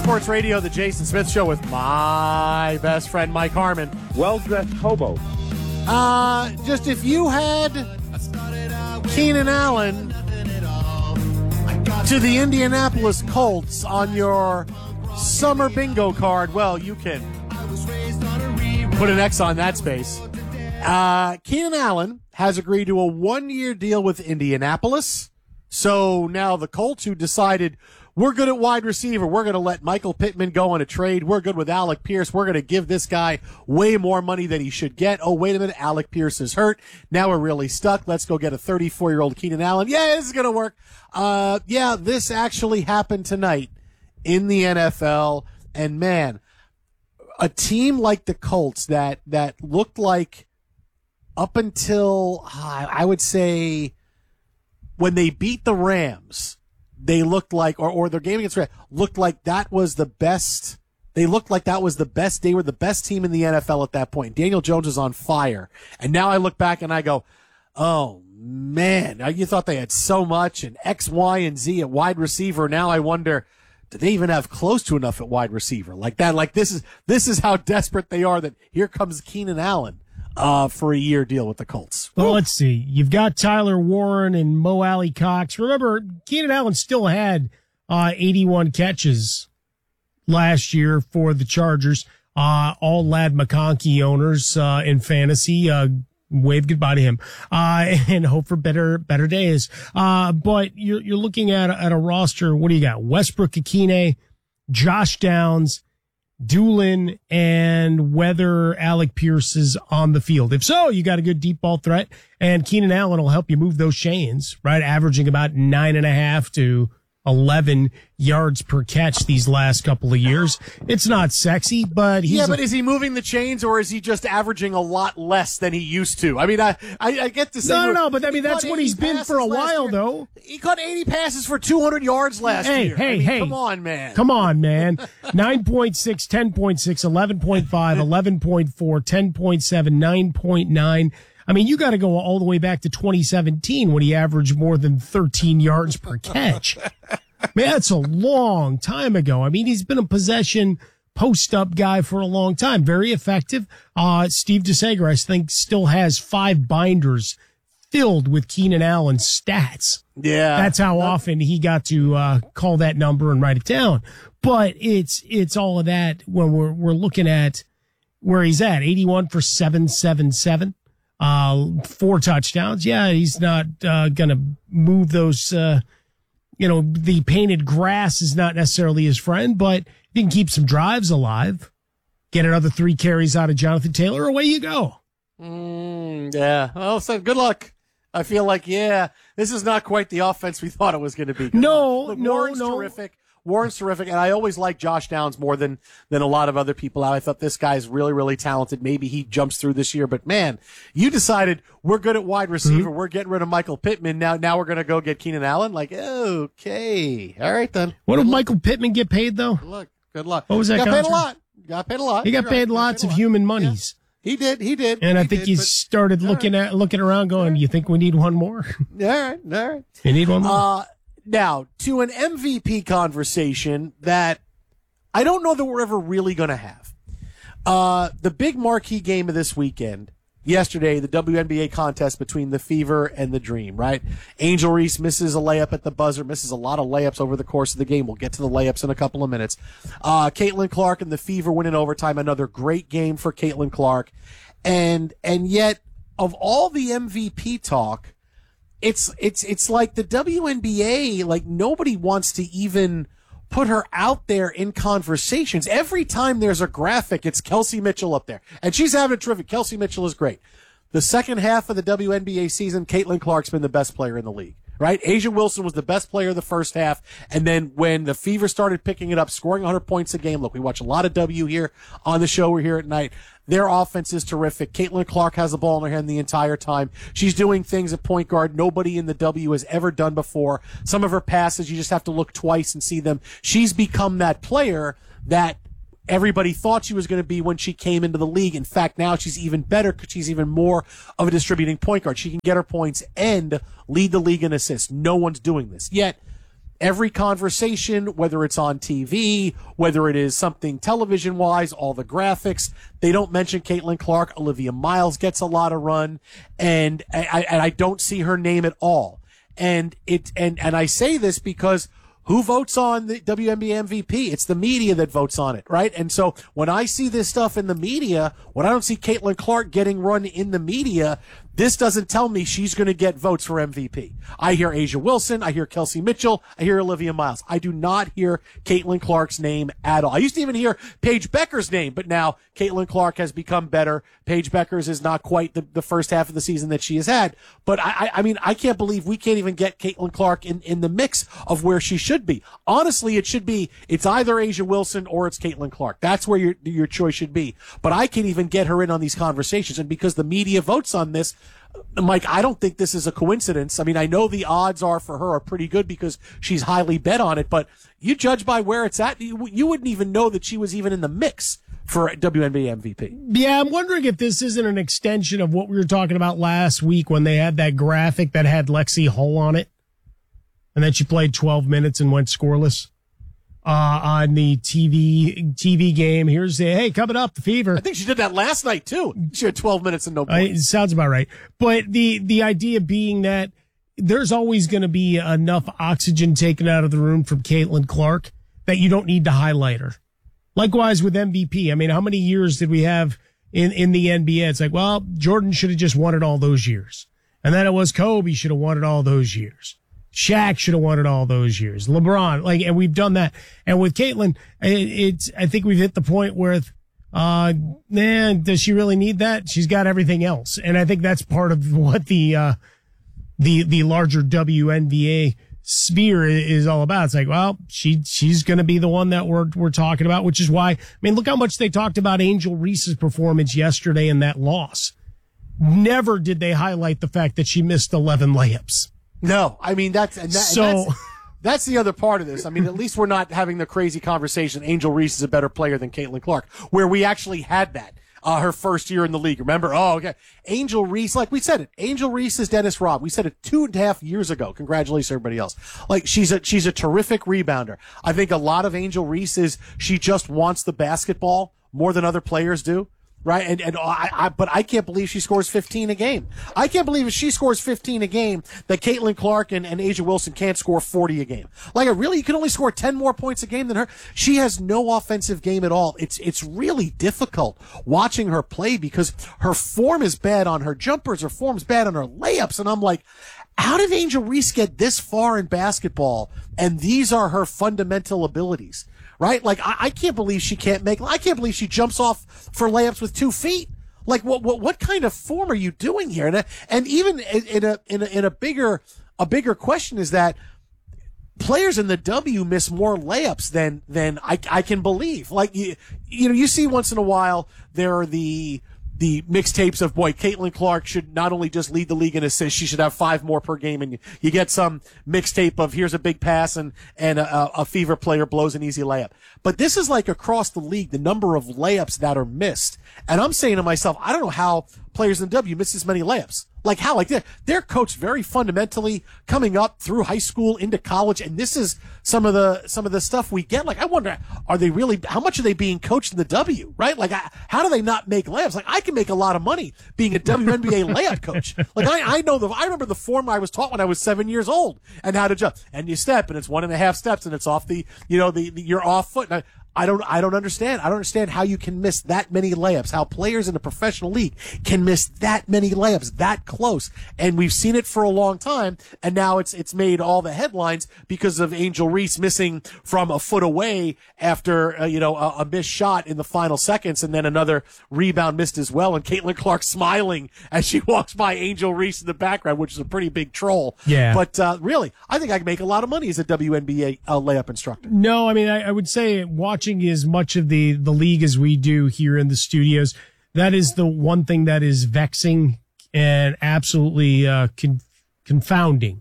Sports Radio, the Jason Smith Show with my best friend, Mike Harmon. Well-dressed hobo. Just if you had Keenan Allen to the Indianapolis Colts on your summer bingo card, well, you can put an X on that space. Keenan Allen has agreed to a one-year deal with Indianapolis. So now the Colts, who decided we're good at wide receiver, we're going to let Michael Pittman go on a trade, we're good with Alec Pierce, we're going to give this guy way more money than he should get. Oh, wait a minute, Alec Pierce is hurt. Now we're really stuck. Let's go get a 34-year-old Keenan Allen. Yeah, this is going to work. Yeah, this actually happened tonight in the NFL. And, man, a team like the Colts that looked like up until, I would say, when they beat the Rams, they looked like, or their game against Rams, looked like that was the best. They looked like that was the best. They were the best team in the NFL at that point. Daniel Jones is on fire. And now I look back and I go, oh, man, you thought they had so much and X, Y, and Z at wide receiver. Now I wonder, do they even have close to enough at wide receiver like that? Like this is how desperate they are that here comes Keenan Allen. For a year deal with the Colts. Well, let's see. You've got Tyler Warren and Mo Alley Cox. Remember, Keenan Allen still had 81 catches last year for the Chargers. All Ladd McConkey owners in fantasy wave goodbye to him and hope for better days. But you're looking at a roster. What do you got? Westbrook Akine, Josh Downs, Doolin, and whether Alec Pierce is on the field. If so, you got a good deep ball threat, and Keenan Allen will help you move those chains, right? Averaging about 9.5 to 11 yards per catch these last couple of years. It's not sexy, but but is he moving the chains or is he just averaging a lot less than he used to? I mean, I get to say no, but I mean that's what he's been for a while though. He caught 80 passes for 200 yards last year. Hey, come on, man. 9.6, 10.6, 11.5, 11.4, 10.7, 9.9. I mean, you got to go all the way back to 2017 when he averaged more than 13 yards per catch. Man, that's a long time ago. I mean, he's been a possession post-up guy for a long time. Very effective. Steve DeSager, I think, still has 5 binders filled with Keenan Allen stats. Yeah. That's how often he got to call that number and write it down. But it's all of that when we're looking at where he's at. 81 for 777. 4 touchdowns. Yeah, he's not going to move those. The painted grass is not necessarily his friend, but he can keep some drives alive. Get another 3 carries out of Jonathan Taylor. Away you go. Yeah. Well, so good luck. I feel like, this is not quite the offense we thought it was going to be. Warren's terrific. Warren's terrific, and I always like Josh Downs more than a lot of other people. I thought this guy's really, really talented. Maybe he jumps through this year, but man, you decided we're good at wide receiver. Mm-hmm. We're getting rid of Michael Pittman. Now we're going to go get Keenan Allen. Like, okay. All right, then. What did Michael Pittman get paid, though? Good luck. What was that contract? Got paid a lot. He got paid lots of human monies. Yeah. He did. And I think he's started looking around going, you think we need one more? All right. You need one more? Now, to an MVP conversation that I don't know that we're ever really going to have. The big marquee game of this weekend, yesterday, the WNBA contest between the Fever and the Dream, right? Angel Reese misses a layup at the buzzer, misses a lot of layups over the course of the game. We'll get to the layups in a couple of minutes. Caitlin Clark and the Fever win in overtime. Another great game for Caitlin Clark. And yet, of all the MVP talk, it's like the WNBA, like nobody wants to even put her out there in conversations. Every time there's a graphic, it's Kelsey Mitchell up there. And she's having a terrific. Kelsey Mitchell is great. The second half of the WNBA season, Caitlin Clark's been the best player in the league, right? Asia Wilson was the best player the first half. And then when the Fever started picking it up, scoring 100 points a game, look, we watch a lot of W here on the show. We're here at night. Their offense is terrific. Caitlin Clark has the ball in her hand the entire time. She's doing things at point guard nobody in the W has ever done before. Some of her passes, you just have to look twice and see them. She's become that player that everybody thought she was going to be when she came into the league. In fact, now she's even better because she's even more of a distributing point guard. She can get her points and lead the league in assists. No one's doing this. Yet, every conversation, whether it's on TV, whether it is something television-wise, all the graphics, they don't mention Caitlin Clark. Olivia Miles gets a lot of run, and I don't see her name at all. And I say this because who votes on the WNBA MVP? It's the media that votes on it, right? And so when I see this stuff in the media, when I don't see Caitlin Clark getting run in the media, this doesn't tell me she's going to get votes for MVP. I hear Asia Wilson. I hear Kelsey Mitchell. I hear Olivia Miles. I do not hear Caitlin Clark's name at all. I used to even hear Paige Becker's name, but now Caitlin Clark has become better. Paige Becker's is not quite the first half of the season that she has had. But I mean, I can't believe we can't even get Caitlin Clark in the mix of where she should be. Honestly, it should be, it's either Asia Wilson or it's Caitlin Clark. That's where your choice should be. But I can't even get her in on these conversations. And because the media votes on this, Mike, I don't think this is a coincidence. I mean, I know the odds are for her are pretty good because she's highly bet on it, but you judge by where it's at, you wouldn't even know that she was even in the mix for WNBA MVP. Yeah, I'm wondering if this isn't an extension of what we were talking about last week when they had that graphic that had Lexi Hull on it, and then she played 12 minutes and went scoreless. On the TV game. Here's hey, coming up, the Fever. I think she did that last night too. She had 12 minutes and no points. It sounds about right. But the idea being that there's always going to be enough oxygen taken out of the room from Caitlin Clark that you don't need to highlight her. Likewise with MVP. I mean, how many years did we have in the NBA? It's like, well, Jordan should have just won it all those years. And then it was Kobe should have won it all those years. Shaq should have won it all those years. LeBron, and we've done that. And with Caitlin, I think we've hit the point where, man, does she really need that? She's got everything else. And I think that's part of what the larger WNBA sphere is all about. It's like, well, she's going to be the one that we're talking about, which is why, I mean, look how much they talked about Angel Reese's performance yesterday in that loss. Never did they highlight the fact that she missed 11 layups. No, I mean, that's the other part of this. I mean, at least we're not having the crazy conversation. Angel Reese is a better player than Caitlin Clark, where we actually had that, her first year in the league. Remember? Oh, okay. Angel Reese, like we said it. Angel Reese is Dennis Robb. We said it 2.5 years ago. Congratulations, everybody else. Like, she's a terrific rebounder. I think a lot of Angel Reese is she just wants the basketball more than other players do. Right. But I can't believe she scores 15 a game. I can't believe if she scores 15 a game that Caitlin Clark and Asia Wilson can't score 40 a game. Like, really, you can only score 10 more points a game than her. She has no offensive game at all. It's really difficult watching her play because her form is bad on her jumpers. Her form's bad on her layups. And I'm like, how did Angel Reese get this far in basketball? And these are her fundamental abilities. Right? Like, I can't believe she I can't believe she jumps off for layups with 2 feet. Like, what kind of form are you doing here? And even in a bigger question is that players in the W miss more layups than I can believe. Like, you know, you see once in a while there are the mixtapes of, boy, Caitlin Clark should not only just lead the league in assists, she should have 5 more per game. And you get some mixtape of here's a big pass and a Fever player blows an easy layup. But this is like across the league, the number of layups that are missed. And I'm saying to myself, I don't know how players in W miss as many layups. Like how? Like they're coached very fundamentally coming up through high school into college, and this is some of the stuff we get. Like, I wonder, how much are they being coached in the W? Right? Like, how do they not make layups? Like, I can make a lot of money being a WNBA layup coach. Like, I remember the form I was taught when I was 7 years old and how to jump. And you step, and it's 1.5 steps, and it's off you're off foot. And I don't understand. I don't understand how you can miss that many layups, how players in a professional league can miss that many layups that close. And we've seen it for a long time. And now it's made all the headlines because of Angel Reese missing from a foot away after, a missed shot in the final seconds, and then another rebound missed as well. And Caitlin Clark smiling as she walks by Angel Reese in the background, which is a pretty big troll. Yeah. But, really, I think I can make a lot of money as a WNBA layup instructor. No, I mean, I would say watching as much of the league as we do here in the studios, that is the one thing that is vexing and absolutely confounding,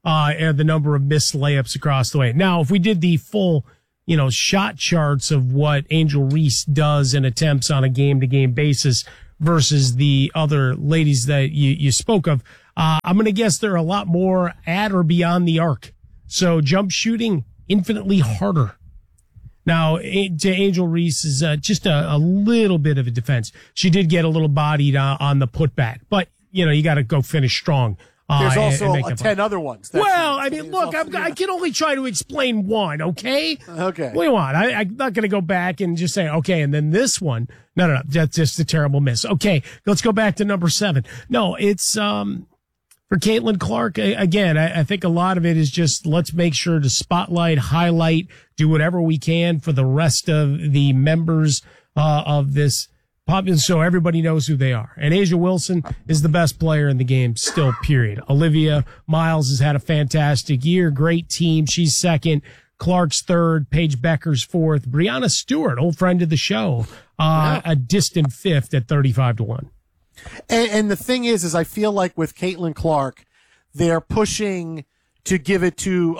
the number of missed layups across the way. Now, if we did the full, shot charts of what Angel Reese does and attempts on a game-to-game basis versus the other ladies that you spoke of, I'm going to guess they're a lot more at or beyond the arc. So jump shooting, infinitely harder. Now, to Angel Reese is just a little bit of a defense. She did get a little bodied on the putback, but, you got to go finish strong. There's also 10 other ones. Well, I mean, look, I can only try to explain one, okay? Okay. What do you want? I'm not going to go back and just say, okay, and then this one. No. That's just a terrible miss. Okay, let's go back to number 7. No, it's for Caitlin Clark, again, I think a lot of it is just let's make sure to spotlight, highlight, do whatever we can for the rest of the members of this popular, so everybody knows who they are. And A'ja Wilson is the best player in the game still, period. Olivia Miles has had a fantastic year. Great team. She's second. Clark's third. Paige Becker's fourth. Brianna Stewart, old friend of the show, a distant fifth at 35-1. And the thing is I feel like with Caitlin Clark, they're pushing to give it to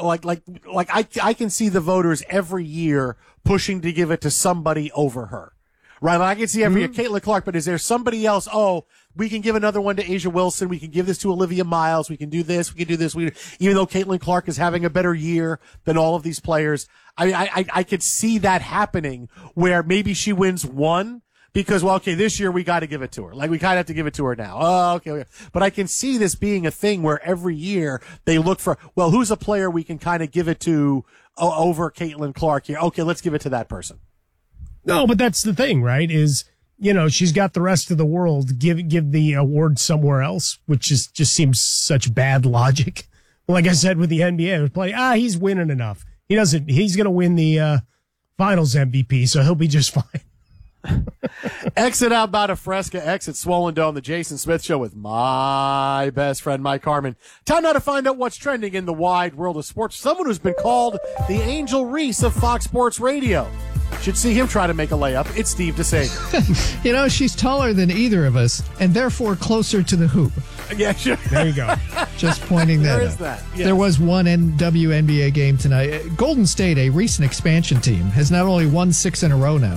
I can see the voters every year pushing to give it to somebody over her. Right, I can see every year Caitlin Clark, but is there somebody else? Oh, we can give another one to A'ja Wilson. We can give this to Olivia Miles. We can do this. We can do this. Even though Caitlin Clark is having a better year than all of these players, I could see that happening where maybe she wins one because, well, okay, this year we got to give it to her. Like we kind of have to give it to her now. Oh, okay. But I can see this being a thing where every year they look for, well, who's a player we can kind of give it to over Caitlin Clark here? Okay, let's give it to that person. No, but that's the thing, right? Is, she's got the rest of the world. Give the award somewhere else, which just seems such bad logic. Like I said with the NBA, he's winning enough. He's going to win the finals MVP, so he'll be just fine. Exit out Bada Fresca, exit Swollen Dome, the Jason Smith Show with my best friend, Mike Harmon. Time now to find out what's trending in the wide world of sports. Someone who's been called the Angel Reese of Fox Sports Radio. Should see him try to make a layup. It's Steve DeSager. She's taller than either of us, and therefore closer to the hoop. Yeah, sure. There you go. Just pointing that out. There is that. Yes. There was one WNBA game tonight. Golden State, a recent expansion team, has not only won 6 in a row now,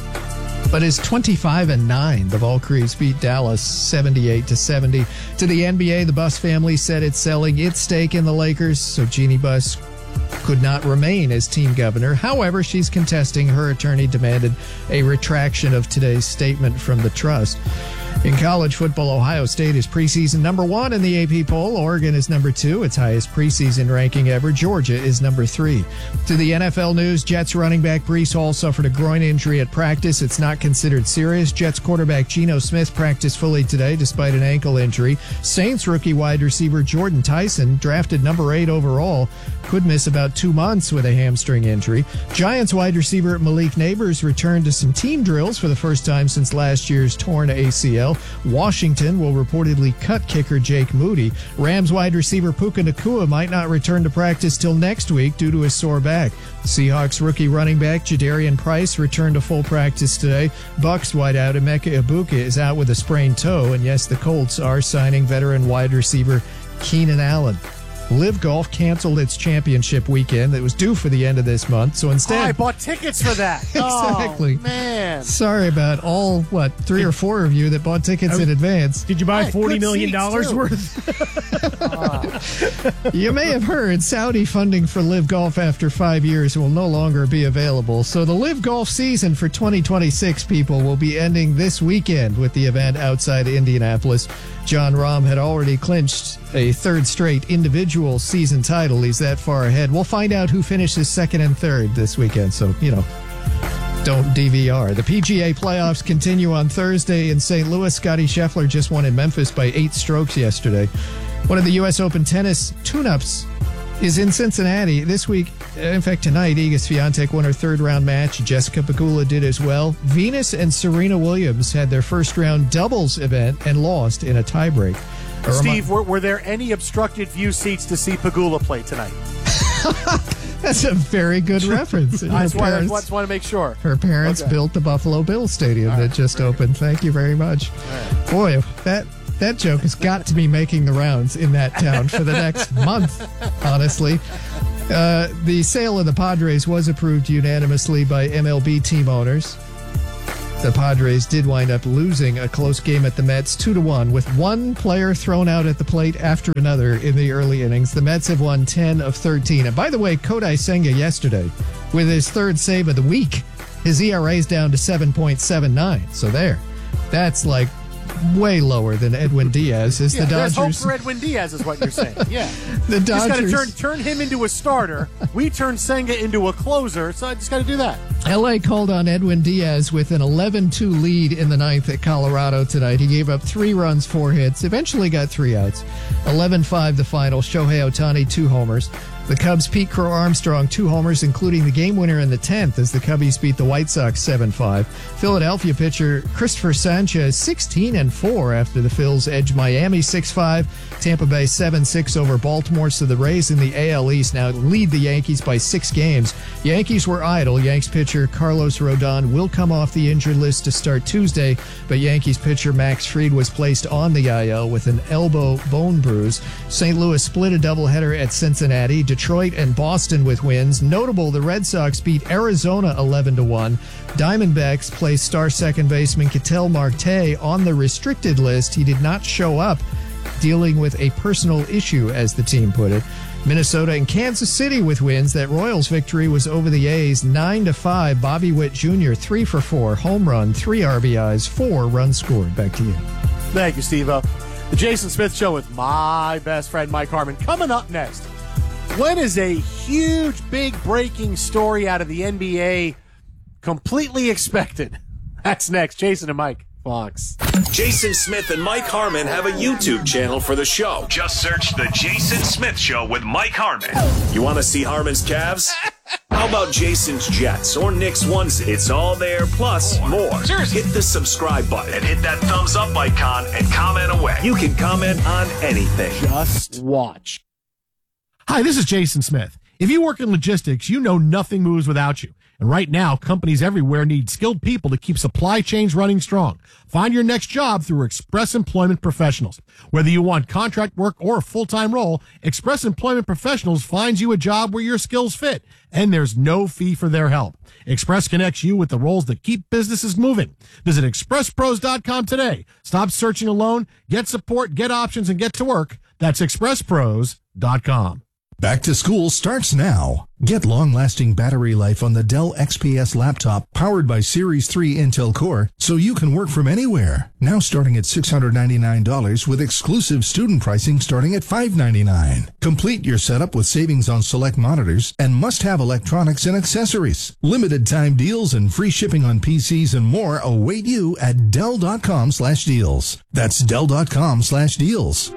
but is 25-9. The Valkyries beat Dallas 78-70. To the NBA, the Buss family said it's selling its stake in the Lakers, so Jeannie Buss could not remain as team governor. However, she's contesting. Her attorney demanded a retraction of today's statement from the trust. In college football, Ohio State is preseason number 1 in the AP poll. Oregon is number 2, its highest preseason ranking ever. Georgia is number 3. To the NFL news, Jets running back Breece Hall suffered a groin injury at practice. It's not considered serious. Jets quarterback Geno Smith practiced fully today despite an ankle injury. Saints rookie wide receiver Jordan Tyson, drafted number 8 overall, could miss about 2 months with a hamstring injury. Giants wide receiver Malik Neighbors returned to some team drills for the first time since last year's torn ACL. Washington will reportedly cut kicker Jake Moody. Rams wide receiver Puka Nacua might not return to practice till next week due to his sore back. Seahawks rookie running back Jadarian Price returned to full practice today. Bucks wideout Emeka Ibuka is out with a sprained toe. And yes, the Colts are signing veteran wide receiver Keenan Allen. Live Golf canceled its championship weekend that was due for the end of this month. So instead, I bought tickets for that. Exactly. Oh, man. Sorry about all, 3 or 4 of you that bought tickets in advance. Did you buy $40 million worth? You may have heard Saudi funding for Live Golf after 5 years will no longer be available. So the Live Golf season for 2026, people, will be ending this weekend with the event outside Indianapolis. Jon Rahm had already clinched a 3rd straight individual season title. He's that far ahead. We'll find out who finishes 2nd and 3rd this weekend. So, don't DVR. The PGA playoffs continue on Thursday in St. Louis. Scottie Scheffler just won in Memphis by 8 strokes yesterday. One of the U.S. Open tennis tune-ups is in Cincinnati this week. In fact, tonight, Iga Swiatek won her 3rd-round match. Jessica Pegula did as well. Venus and Serena Williams had their first-round doubles event and lost in a tiebreak. Steve, were there any obstructed view seats to see Pegula play tonight? That's a very good reference. I just want to make sure. Her parents built the Buffalo Bills Stadium that just opened. Thank you very much. Boy, that joke has got to be making the rounds in that town for the next month, honestly. The sale of the Padres was approved unanimously by MLB team owners. The Padres did wind up losing a close game at the Mets 2-1 with one player thrown out at the plate after another in the early innings. The Mets have won 10 of 13. And by the way, Kodai Senga yesterday with his third save of the week, his ERA is down to 7.79. So there. That's like way lower than Edwin Diaz. The Dodgers. There's hope for Edwin Diaz is what you're saying. Yeah. The Dodgers. Just got to turn him into a starter. We turn Senga into a closer, so I just got to do that. L.A. called on Edwin Diaz with an 11-2 lead in the ninth at Colorado tonight. He gave up 3 runs, 4 hits, eventually got 3 outs. 11-5 the final. Shohei Ohtani, 2 homers. The Cubs' Pete Crow Armstrong, 2 homers, including the game winner in the 10th as the Cubbies beat the White Sox 7-5. Philadelphia pitcher Christopher Sanchez, 16-4 after the Phils edged Miami 6-5. Tampa Bay 7-6 over Baltimore, so the Rays in the AL East now lead the Yankees by 6 games. Yankees were idle. Yanks pitcher Carlos Rodon will come off the injured list to start Tuesday, but Yankees pitcher Max Fried was placed on the IL with an elbow bone bruise. St. Louis split a doubleheader at Cincinnati. Detroit and Boston with wins. Notable, the Red Sox beat Arizona 11-1. Diamondbacks placed star second baseman Ketel Marte on the restricted list. He did not show up, dealing with a personal issue, as the team put it. Minnesota and Kansas City with wins. That Royals victory was over the A's 9-5. Bobby Witt Jr. 3 for 4, home run, 3 RBIs, 4 runs scored. Back to you. Thank you, Steve-O. The Jason Smith Show with my best friend Mike Harmon. Coming up next, when is a huge, big breaking story out of the NBA completely expected? That's next. Jason and Mike, Fox. Jason Smith and Mike Harmon have a YouTube channel for the show. Just search The Jason Smith Show with Mike Harmon. You want to see Harmon's Cavs? How about Jason's Jets or Knicks onesie? It's all there, plus more. Seriously. Hit the subscribe button and hit that thumbs up icon and comment away. You can comment on anything. Just watch. Hi, this is Jason Smith. If you work in logistics, you know nothing moves without you. And right now, companies everywhere need skilled people to keep supply chains running strong. Find your next job through Express Employment Professionals. Whether you want contract work or a full-time role, Express Employment Professionals finds you a job where your skills fit, and there's no fee for their help. Express connects you with the roles that keep businesses moving. Visit expresspros.com today. Stop searching alone. Get support, get options, and get to work. That's expresspros.com. Back to school starts now. Get long-lasting battery life on the Dell XPS laptop powered by Series 3 Intel Core so you can work from anywhere. Now starting at $699 with exclusive student pricing starting at $599. Complete your setup with savings on select monitors and must-have electronics and accessories. Limited time deals and free shipping on PCs and more await you at Dell.com/deals. That's Dell.com/deals.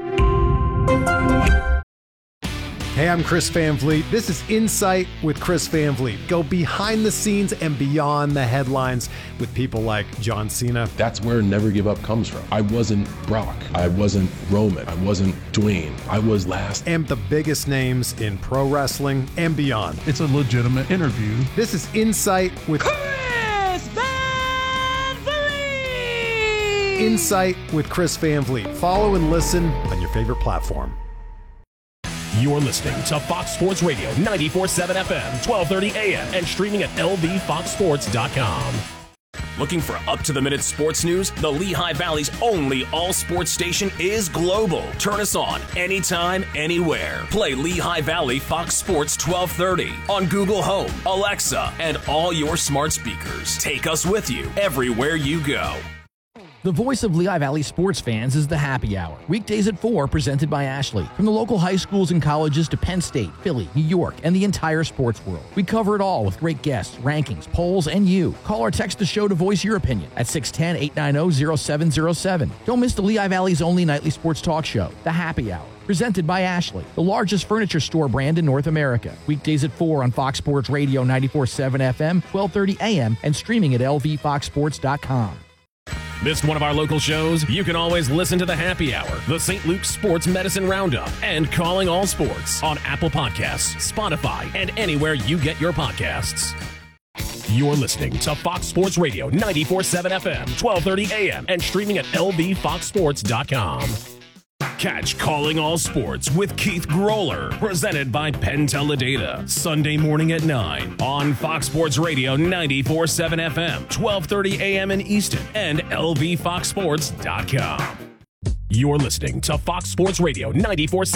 Hey, I'm Chris Van Vliet. This is Insight with Chris Van Vliet. Go behind the scenes and beyond the headlines with people like John Cena. That's where Never Give Up comes from. I wasn't Brock. I wasn't Roman. I wasn't Dwayne. I was last. And the biggest names in pro wrestling and beyond. It's a legitimate interview. This is Insight with Chris Van Vliet. Insight with Chris Van Vliet. Follow and listen on your favorite platform. You're listening to Fox Sports Radio 94.7 FM, 1230 AM, and streaming at lvfoxsports.com. Looking for up-to-the-minute sports news? The Lehigh Valley's only all-sports station is global. Turn us on anytime, anywhere. Play Lehigh Valley Fox Sports 1230 on Google Home, Alexa, and all your smart speakers. Take us with you everywhere you go. The voice of Lehigh Valley sports fans is the Happy Hour. Weekdays at 4, presented by Ashley. From the local high schools and colleges to Penn State, Philly, New York, and the entire sports world. We cover it all with great guests, rankings, polls, and you. Call or text the show to voice your opinion at 610-890-0707. Don't miss the Lehigh Valley's only nightly sports talk show, The Happy Hour. Presented by Ashley, the largest furniture store brand in North America. Weekdays at 4 on Fox Sports Radio 94.7 FM, 1230 AM, and streaming at lvfoxsports.com. Missed one of our local shows? You can always listen to the Happy Hour, the St. Luke's Sports Medicine Roundup, and Calling All Sports on Apple Podcasts, Spotify, and anywhere you get your podcasts. You're listening to Fox Sports Radio 94.7 FM, 1230 AM, and streaming at lvfoxsports.com. Catch Calling All Sports with Keith Groller, presented by Penn Teledata, Sunday morning at 9 on Fox Sports Radio 94.7 FM, 12:30 a.m. in Easton, and lvfoxsports.com. You're listening to Fox Sports Radio 94.7.